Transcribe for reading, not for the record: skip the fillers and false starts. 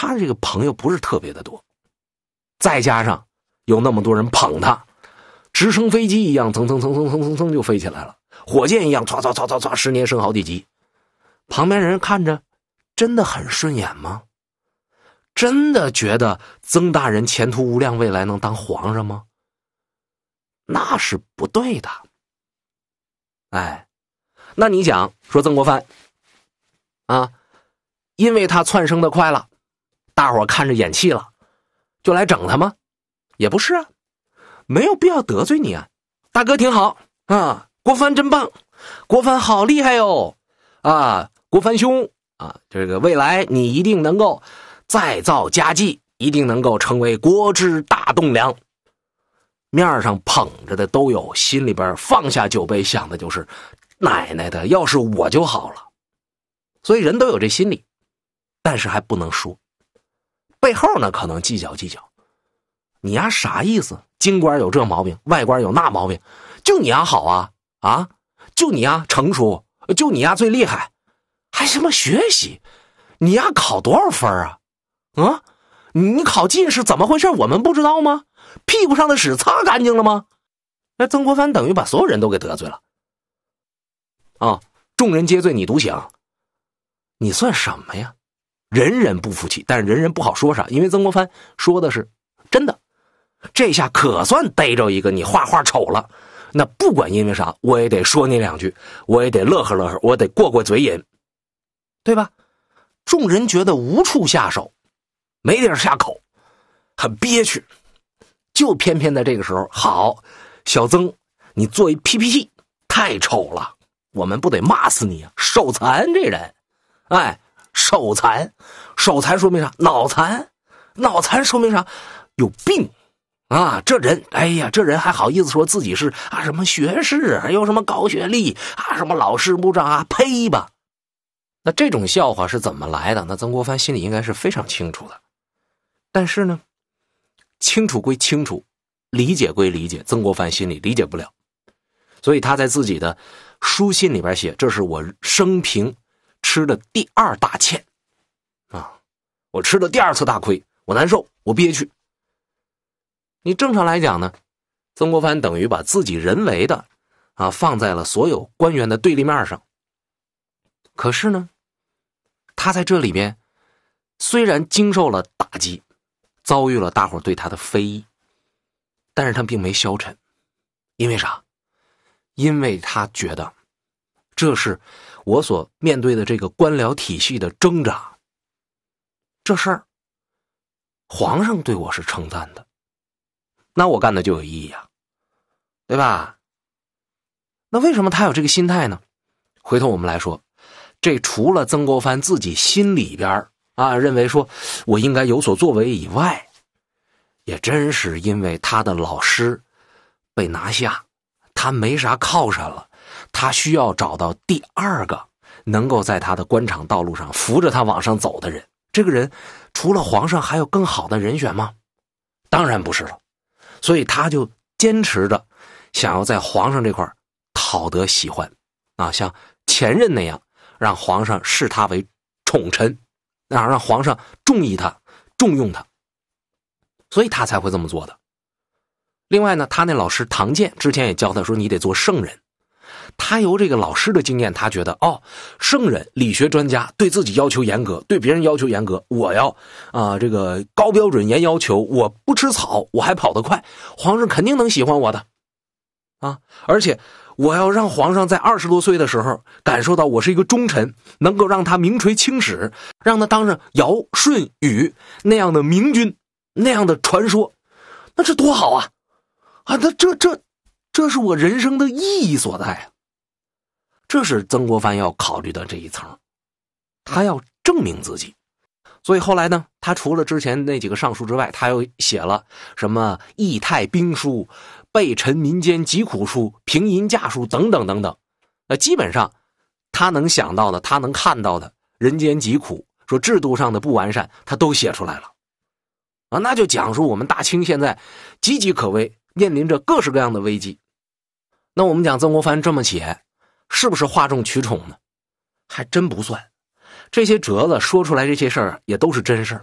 他这个朋友不是特别的多，再加上有那么多人捧他，直升飞机一样蹭蹭蹭蹭蹭蹭蹭就飞起来了，火箭一样唰唰唰唰唰，10年升好几级。旁边人看着真的很顺眼吗？真的觉得曾大人前途无量，未来能当皇上吗？那是不对的。哎，那你讲说曾国藩啊，因为他窜升的快了，大伙看着眼气了，就来整他吗？也不是啊，没有必要得罪你啊。大哥挺好啊，国藩真棒，国藩好厉害哟啊，国藩兄啊，这个未来你一定能够再造佳绩，一定能够成为国之大栋梁。面上捧着的都有，心里边放下酒杯想的就是奶奶的要是我就好了。所以人都有这心理，但是还不能说，背后呢可能计较计较。你呀啥意思？京官有这毛病，外官有那毛病，就你呀好啊啊，就你呀成熟，就你呀最厉害，还什么学习？你呀考多少分啊？啊，你考进士怎么回事？我们不知道吗？屁股上的屎擦干净了吗？那曾国藩等于把所有人都给得罪了啊！众人皆醉你独醒，你算什么呀？人人不服气，但是人人不好说啥，因为曾国藩说的是真的。这下可算逮着一个你画画丑了，那不管因为啥，我也得说你两句，我也得乐呵乐呵，我得过过嘴瘾，对吧？众人觉得无处下手，没地儿下口，很憋屈。就偏偏在这个时候，好，小曾，你做一 PPT 太丑了，我们不得骂死你啊！手残这人，哎，手残，手残说明啥？脑残，脑残说明啥？有病啊！这人，哎呀，这人还好意思说自己是啊什么学士，还有什么高学历啊，什么老师部长啊，呸吧！那这种笑话是怎么来的？那曾国藩心里应该是非常清楚的，但是呢，清楚归清楚，理解归理解，曾国藩心里理解不了，所以他在自己的书信里边写，这是我生平吃的第2大堑啊，我吃了第2次大亏，我难受，我憋屈。你正常来讲呢，曾国藩等于把自己人为的啊放在了所有官员的对立面上。可是呢，他在这里边虽然经受了打击，遭遇了大伙对他的非议，但是他并没消沉。因为啥？因为他觉得这是我所面对的这个官僚体系的挣扎，这事儿皇上对我是称赞的，那我干的就有意义啊，对吧？那为什么他有这个心态呢？回头我们来说，这除了曾国藩自己心里边啊认为说我应该有所作为以外，也真是因为他的老师被拿下，他没啥靠山了，他需要找到第2个能够在他的官场道路上扶着他往上走的人。这个人除了皇上还有更好的人选吗？当然不是了。所以他就坚持着想要在皇上这块讨得喜欢啊，像前任那样让皇上视他为宠臣，让皇上中意他，重用他，所以他才会这么做的。另外呢，他那老师唐建之前也教他说你得做圣人，他由这个老师的经验，他觉得圣人理学专家对自己要求严格，对别人要求严格，我要这个高标准严要求，我不吃草，我还跑得快，皇上肯定能喜欢我的啊！而且我要让皇上在20多岁的时候感受到我是一个忠臣，能够让他名垂青史，让他当上尧舜禹那样的明君，那样的传说，那这多好啊！啊，那这是我人生的意义所在啊！这是曾国藩要考虑的这一层，他要证明自己。所以后来呢，他除了之前那几个上书之外，他又写了什么议太兵书、备陈民间疾苦书、平淫驾书等等等等。基本上他能想到的，他能看到的人间疾苦，说制度上的不完善，他都写出来了啊，那就讲述我们大清现在岌岌可危，面临着各式各样的危机。那我们讲曾国藩这么写，是不是哗众取宠呢？还真不算。这些折子说出来这些事儿也都是真事儿。